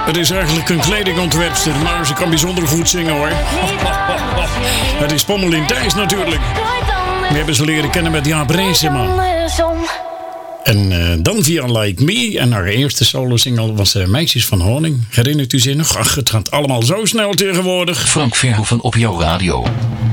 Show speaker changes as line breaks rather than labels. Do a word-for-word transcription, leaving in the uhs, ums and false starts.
Het is eigenlijk een kledingontwerpster, maar ze kan bijzonder goed zingen hoor. Het is Pommelien Thijs natuurlijk. We hebben ze leren kennen met Jaap Reesema. En uh, dan via Like Me. En haar eerste solo-single was uh, Meisjes van Honing. Herinnert u zich nog? Ach, het gaat allemaal zo snel tegenwoordig.
Frank Verhoeven op jouw radio.